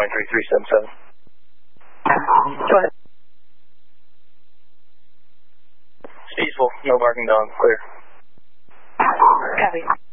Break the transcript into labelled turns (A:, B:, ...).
A: 93377.
B: Go ahead.
A: It's peaceful, no barking dog, clear.
B: Copy.